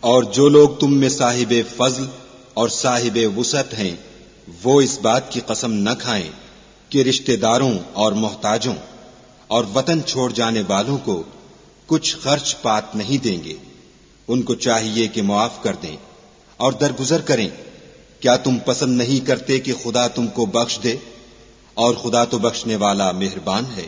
और जो लोग तुम में साहिबे फजल और साहिबे वुसअत हैं, वो इस बात की कसम न खाएं कि रिश्तेदारों और मोहताजों और वतन छोड़ जाने वालों को कुछ खर्च पात नहीं देंगे। उनको चाहिए कि मुआफ कर दें और दरगुजर करें। क्या तुम पसंद नहीं करते कि खुदा तुमको बख्श दे? और खुदा तो बख्शने वाला मेहरबान है।